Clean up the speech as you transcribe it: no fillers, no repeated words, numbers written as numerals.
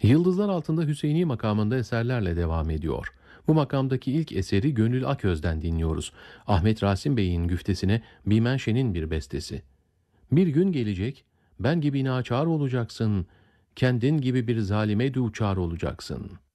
Yıldızlar Altında Hüseyini makamında eserlerle devam ediyor. Bu makamdaki ilk eseri Gönül Aköz'den dinliyoruz. Ahmet Rasim Bey'in güftesine Bimenşe'nin bir bestesi. Bir gün gelecek, ben gibi naçar olacaksın, kendin gibi bir zalime duçar olacaksın.